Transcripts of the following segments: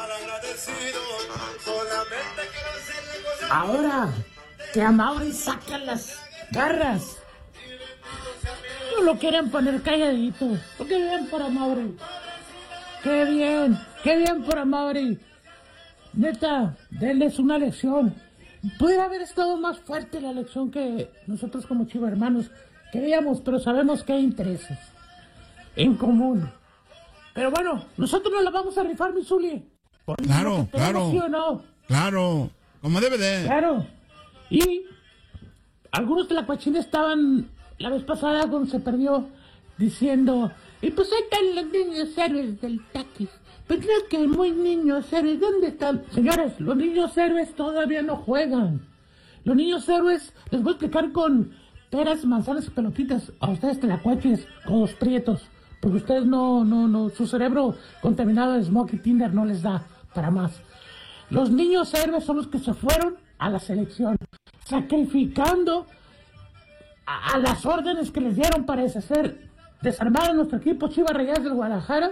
Ahora que a Mauri sacan las garras, no lo quieren poner calladito. Qué bien por Amaury. Qué bien por Amaury. Neta, denles una lección. Pudiera haber estado más fuerte la lección que nosotros como Chiva hermanos queríamos, pero sabemos que hay intereses en común. Pero bueno, nosotros nos la vamos a rifar, mi Zuli. Claro, claro. ¿Sí o no? Claro, como debe de. Claro. Y algunos tlacuachines estaban la vez pasada cuando se perdió diciendo, y pues ahí están los niños héroes del taquis. Pero creo que muy niños héroes, ¿dónde están? Señores, los niños héroes todavía no juegan. Los niños héroes, les voy a explicar con peras, manzanas y pelotitas a ustedes tlacuaches, con los prietos. Porque ustedes no, su cerebro contaminado de Smoky Tinder no les da para más. Los niños héroes son los que se fueron a la selección, sacrificando a las órdenes que les dieron para desarmar a nuestro equipo Chivas Rayadas del Guadalajara.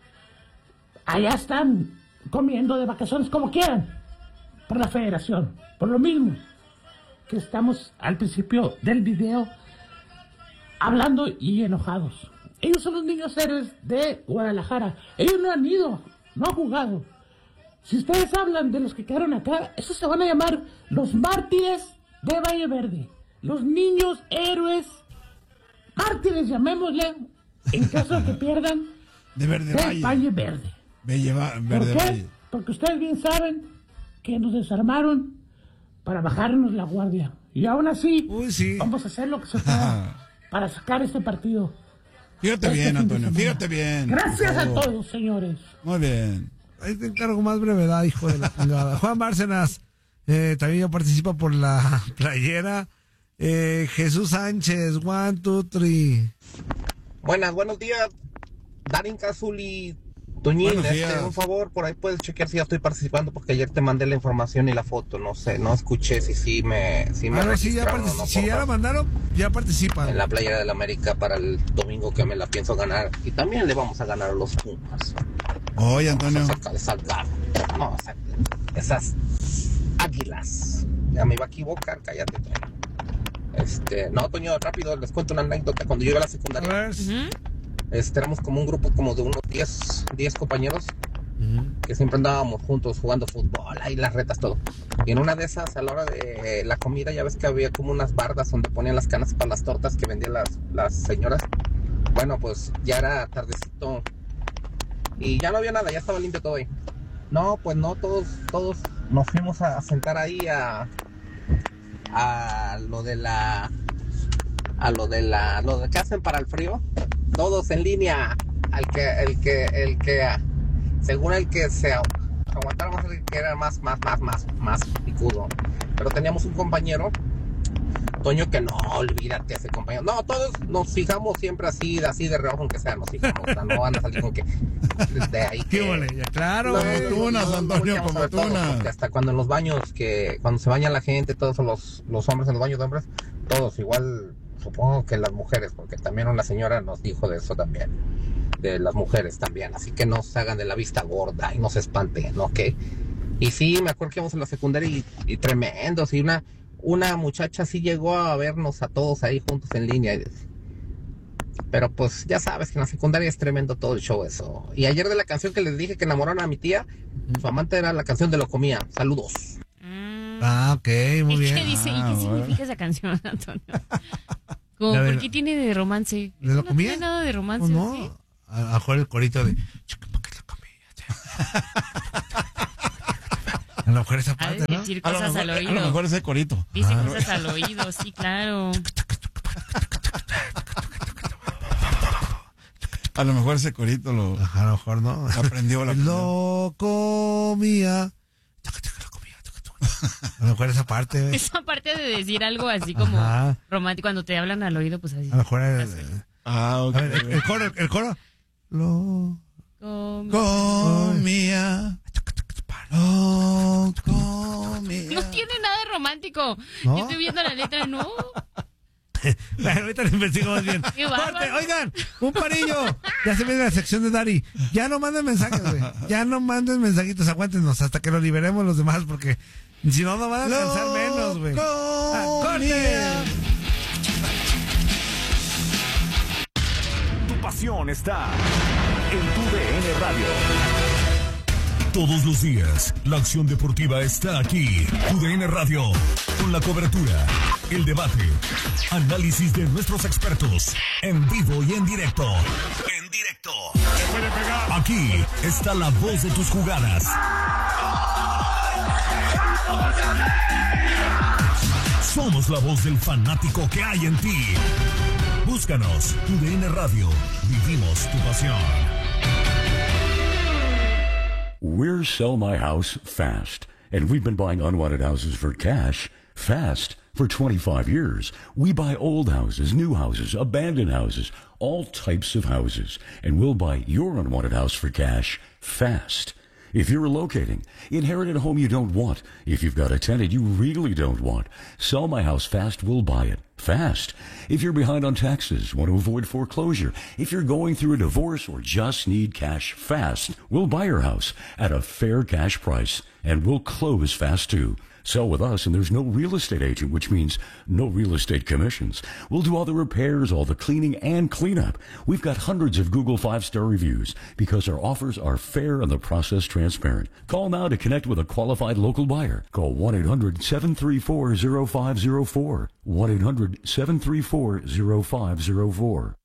Allá están comiendo de vacaciones como quieran, por la federación, por lo mismo que estamos al principio del video hablando y enojados. Ellos son los niños héroes de Guadalajara. Ellos no han ido, no han jugado. Si ustedes hablan de los que quedaron acá, esos se van a llamar los mártires de Valle Verde. Los niños héroes, mártires llamémosle, en caso de que pierdan, de Valle Verde. ¿Por qué? Valle. Porque ustedes bien saben que nos desarmaron para bajarnos la guardia. Y aún así, sí, vamos a hacer lo que se pueda para sacar este partido. Fíjate bien, Antonio, fíjate bien. Gracias a todos, señores. Muy bien. Ahí te encargo más brevedad, hijo de la chingada. Juan Bárcenas, también ya participa por la playera. Jesús Sánchez, 1, 2, 3. Buenos días, Darín Cazuli, Toñín, un favor, por ahí puedes chequear si ya estoy participando, porque ayer te mandé la información y la foto, no sé, no escuché si me registraron o no, si ya la mandaron, ya participan. En la playera del América para el domingo, que me la pienso ganar, y también le vamos a ganar a los Pumas. Oye, Antonio. No, esas águilas. Ya me iba a equivocar, cállate. No, Toño, rápido, les cuento una anécdota. Cuando yo iba a la secundaria, éramos como un grupo como de unos 10 compañeros, que siempre andábamos juntos jugando fútbol, ahí las retas, todo. Y en una de esas, a la hora de la comida, ya ves que había como unas bardas donde ponían las canas para las tortas que vendían las señoras. Bueno, pues ya era tardecito y ya no había nada, ya estaba limpio todo ahí. No, pues no, todos nos fuimos a sentar ahí a lo que hacen para el frío, todos en línea, según el que se aguantara más, el que era más picudo. Pero teníamos un compañero, Toño, que no, olvídate ese compañero. No, todos nos fijamos siempre así de reojo, aunque sea, nos fijamos, o sea, no van a salir con que de ahí. ¿Qué vole? Claro, como tunas, Antonio, como tunas. Hasta cuando en los baños, cuando se baña la gente, todos los hombres en los baños de hombres, todos igual, supongo que las mujeres, porque también una señora nos dijo de eso también, de las mujeres también, así que no se hagan de la vista gorda y no se espanten, ¿no? ¿Qué? Y sí, me acuerdo que íbamos en la secundaria y tremendos, y una muchacha sí llegó a vernos a todos ahí juntos en línea. Pero pues ya sabes que en la secundaria es tremendo todo el show eso. Y ayer de la canción que les dije que enamoraron a mi tía, su amante era la canción de Lo Comía. Saludos. Ok, muy bien. ¿Qué dice? ¿Y qué significa esa canción, Antonio? ¿Por qué tiene de romance? ¿De Lo Comía? No tiene nada de romance. No, ¿sí? A jugar el corito de... A lo mejor esa parte, ¿no? Decir cosas al oído. A lo mejor ese corito. Dice cosas al oído, sí, claro. A lo mejor ese corito a lo mejor no. Aprendió lo comía. A lo mejor esa parte. Esa parte de decir algo así como romántico, cuando te hablan al oído, pues así. A lo mejor ok. A ver, el coro. Lo comía. Lo comía. No tiene nada de romántico. ¿No? Yo estoy viendo la letra, no. Bueno, ahorita lo investigamos bien. Corte, oigan, un parillo. Ya se viene la sección de Dari. Ya no manden mensajes, güey. Ya no manden mensajitos. Aguántenos hasta que lo liberemos los demás, porque si no, no van a alcanzar menos, güey. ¡Corte! Tu pasión está en tu DN Radio. Todos los días, la acción deportiva está aquí. TUDN Radio, con la cobertura, el debate, análisis de nuestros expertos, en vivo y en directo. En directo. Aquí está la voz de tus jugadas. Somos la voz del fanático que hay en ti. Búscanos, TUDN Radio. Vivimos tu pasión. We're Sell My House Fast, and we've been buying unwanted houses for cash fast for 25 years. We buy old houses, new houses, abandoned houses, all types of houses, and we'll buy your unwanted house for cash fast. If you're relocating, inherit a home you don't want. If you've got a tenant you really don't want, Sell My House Fast will buy it fast. If you're behind on taxes, want to avoid foreclosure, if you're going through a divorce or just need cash fast, we'll buy your house at a fair cash price, and we'll close fast too. Sell with us, and there's no real estate agent, which means no real estate commissions. We'll do all the repairs, all the cleaning, and cleanup. We've got hundreds of Google 5-star reviews because our offers are fair and the process transparent. Call now to connect with a qualified local buyer. Call 1-800-734-0504. 1-800-734-0504.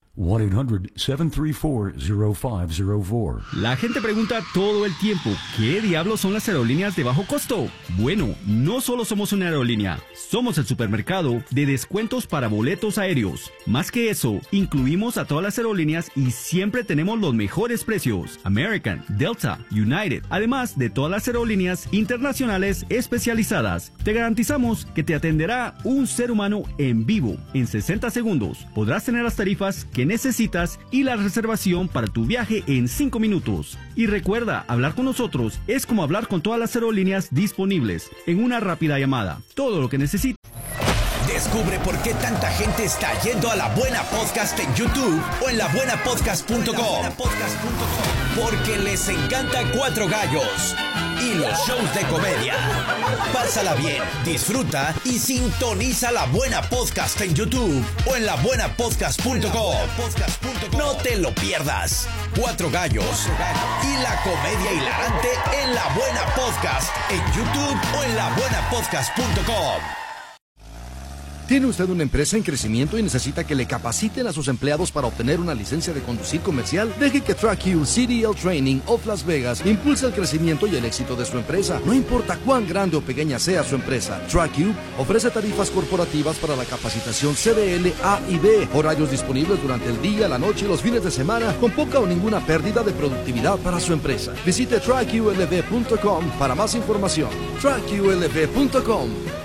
1-800-734-0504. La gente pregunta todo el tiempo, ¿qué diablos son las aerolíneas de bajo costo? Bueno, no solo somos una aerolínea, somos el supermercado de descuentos para boletos aéreos. Más que eso, incluimos a todas las aerolíneas y siempre tenemos los mejores precios. American, Delta, United, además de todas las aerolíneas internacionales especializadas. Te garantizamos que te atenderá un ser humano en vivo. En 60 segundos podrás tener las tarifas que necesitas y la reservación para tu viaje en 5 minutos. Y recuerda, hablar con nosotros es como hablar con todas las aerolíneas disponibles en una rápida llamada. Todo lo que necesitas. Descubre por qué tanta gente está yendo a La Buena Podcast en YouTube o en labuenapodcast.com. Porque les encanta Cuatro Gallos y los shows de comedia. Pásala bien, disfruta y sintoniza La Buena Podcast en YouTube o en labuenapodcast.com. No te lo pierdas. Cuatro Gallos y la comedia hilarante en La Buena Podcast en YouTube o en labuenapodcast.com. ¿Tiene usted una empresa en crecimiento y necesita que le capaciten a sus empleados para obtener una licencia de conducir comercial? Deje que TrackU CDL Training of Las Vegas impulse el crecimiento y el éxito de su empresa. No importa cuán grande o pequeña sea su empresa, TrackU ofrece tarifas corporativas para la capacitación CDL A y B, horarios disponibles durante el día, la noche y los fines de semana, con poca o ninguna pérdida de productividad para su empresa. Visite TrackULV.com para más información. TrackULV.com.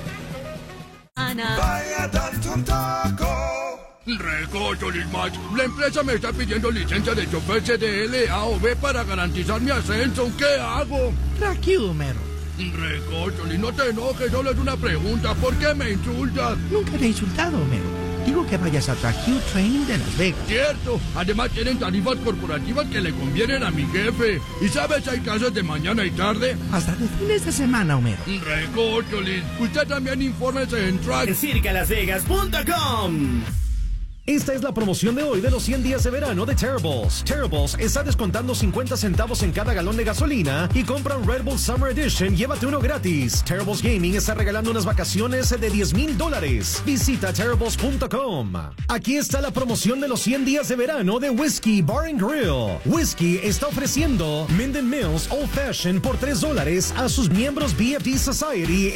Vaya, date un taco. Recócholis, Max. La empresa me está pidiendo licencia de chofer CDL A o B para garantizar mi ascenso. ¿Qué hago? TrackU, mero. Recócholis, no te enojes, solo es una pregunta. ¿Por qué me insultas? Nunca te he insultado, mero. Digo que vayas a TrackU Training de Las Vegas. Cierto. Además tienen tarifas corporativas que le convienen a mi jefe. ¿Y sabes, hay clases de mañana y tarde? Hasta de fines de semana, Homero. Recócholis, usted también infórmese en circalasvegas.com. Esta es la promoción de hoy de los 100 días de verano de Terribles. Terribles está descontando 50 centavos en cada galón de gasolina y compra un Red Bull Summer Edition, llévate uno gratis. Terribles Gaming está regalando unas vacaciones de $10,000. Visita Terribles.com. Aquí está la promoción de los 100 días de verano de Whiskey Bar and Grill. Whiskey está ofreciendo Minden Mills Old Fashioned por $3 a sus miembros BFD Society